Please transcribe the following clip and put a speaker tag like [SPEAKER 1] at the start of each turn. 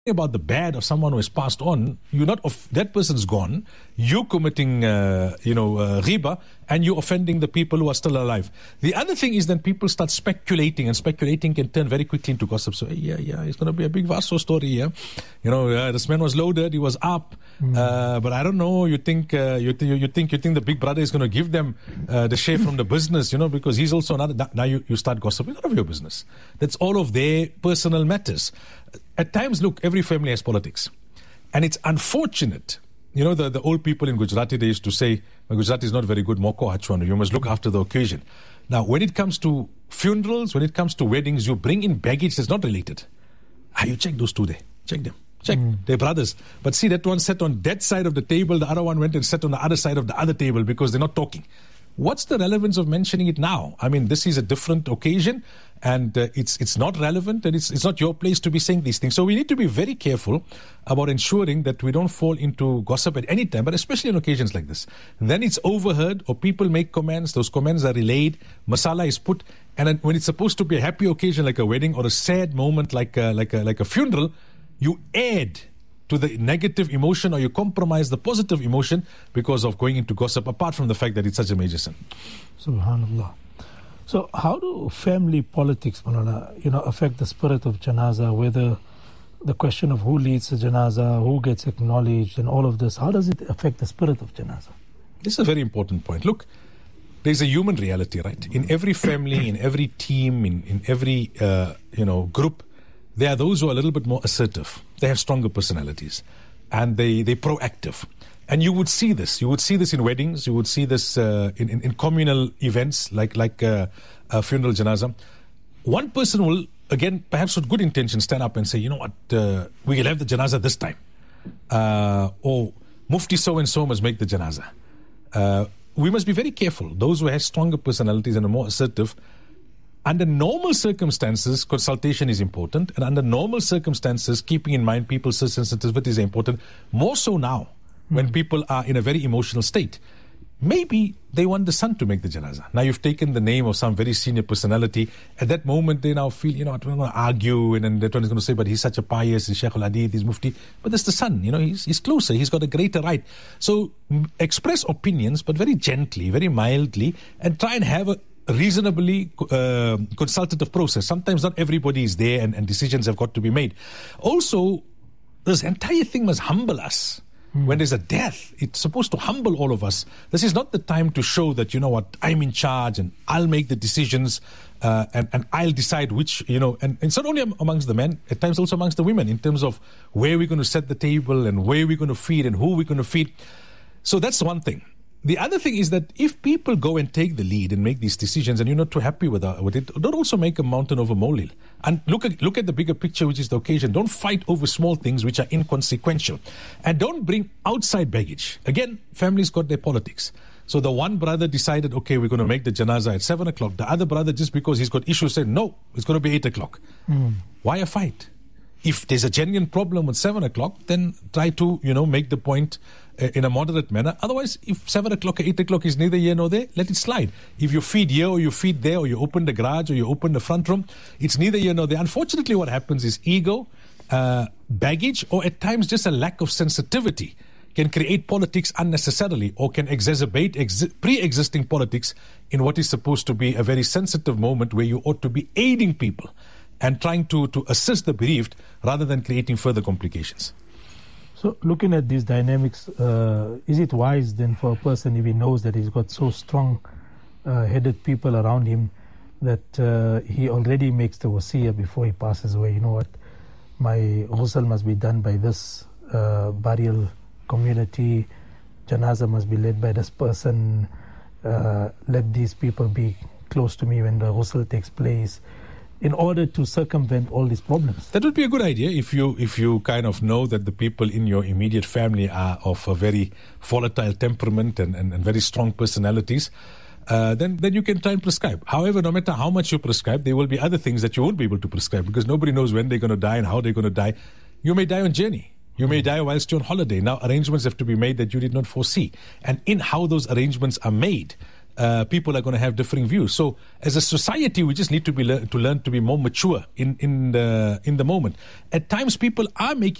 [SPEAKER 1] about the bad of someone who has passed on, you're not that person's gone. You're committing, riba, and you're offending the people who are still alive. The other thing is then people start speculating, and speculating can turn very quickly into gossip. So it's going to be a big Vaso story here. This man was loaded, he was up, but I don't know. You think the big brother is going to give them the share from the business, because he's also another. Now you start gossiping. None of your business. That's all of their personal matters. At times, look, every family has politics. And it's unfortunate. The old people in Gujarati, they used to say, Gujarati is not very good, moko hachwanu. You must look after the occasion. Now, when it comes to funerals, when it comes to weddings, you bring in baggage that's not related. You check those two there. Check them. Check. They're brothers. But see, that one sat on that side of the table, the other one went and sat on the other side of the other table because they're not talking. What's the relevance of mentioning it now? I mean, this is a different occasion, and it's not relevant, and it's not your place to be saying these things. So we need to be very careful about ensuring that we don't fall into gossip at any time, but especially on occasions like this. Then it's overheard, or people make comments, those comments are relayed, masala is put, and then when it's supposed to be a happy occasion like a wedding or a sad moment like a funeral, you add to the negative emotion, or you compromise the positive emotion because of going into gossip, apart from the fact that it's such a major sin.
[SPEAKER 2] Subhanallah. So how do family politics, Maulana, affect the spirit of janazah, whether the question of who leads the janazah, who gets acknowledged, and all of this, how does it affect the spirit of janazah?
[SPEAKER 1] This is a very important point. Look, there's a human reality, right? In every family, in every team, in every group, there are those who are a little bit more assertive. They have stronger personalities, and they're proactive. And you would see this. You would see this in weddings. You would see this in communal events like a funeral janazah. One person will, again, perhaps with good intention, stand up and say, we will have the janazah this time. Or Mufti so-and-so must make the janazah. We must be very careful. Those who have stronger personalities and are more assertive, under normal circumstances, consultation is important. And under normal circumstances, keeping in mind people's sensitivities is important. More so now, when people are in a very emotional state. Maybe they want the son to make the janazah. Now you've taken the name of some very senior personality. At that moment, they now feel, I don't want to argue. And then that one is going to say, but he's such a pious, he's Shaykh al-Hadith, he's Mufti. But that's the son, he's closer. He's got a greater right. So express opinions, but very gently, very mildly, and try and have a reasonably consultative process. Sometimes not everybody is there, and decisions have got to be made. Also, this entire thing must humble us. When there's a death, it's supposed to humble all of us. This is not the time to show that, I'm in charge and I'll make the decisions and I'll decide which, and it's not only amongst the men, at times also amongst the women, in terms of where we're going to set the table and where we're going to feed and who we're going to feed. So that's one thing. The other thing is that if people go and take the lead and make these decisions and you're not too happy with it, don't also make a mountain of a molehill. And look at the bigger picture, which is the occasion. Don't fight over small things which are inconsequential. And don't bring outside baggage. Again, families got their politics. So the one brother decided, okay, we're going to make the janazah at 7 o'clock. The other brother, just because he's got issues, said, no, it's going to be 8 o'clock. Why a fight? If there's a genuine problem with 7 o'clock, then try to, make the point in a moderate manner. Otherwise, if 7 o'clock or 8 o'clock is neither here nor there, let it slide. If you feed here or you feed there or you open the garage or you open the front room, it's neither here nor there. Unfortunately, what happens is ego, baggage, or at times just a lack of sensitivity can create politics unnecessarily, or can exacerbate pre-existing politics in what is supposed to be a very sensitive moment where you ought to be aiding people and trying to assist the bereaved rather than creating further complications.
[SPEAKER 2] So looking at these dynamics, is it wise then for a person, if he knows that he's got so strong-headed people around him, that he already makes the wasiyah before he passes away? My ghusl must be done by this burial community, janazah must be led by this person, let these people be close to me when the ghusl takes place, in order to circumvent all these problems.
[SPEAKER 1] That would be a good idea if you kind of know that the people in your immediate family are of a very volatile temperament and very strong personalities. Then you can try and prescribe. However, no matter how much you prescribe, there will be other things that you won't be able to prescribe, because nobody knows when they're going to die and how they're going to die. You may die on journey. You may die whilst you're on holiday. Now, arrangements have to be made that you did not foresee. And in how those arrangements are made, people are going to have differing views. So, as a society, we just need to learn to be more mature in the moment. At times, people are making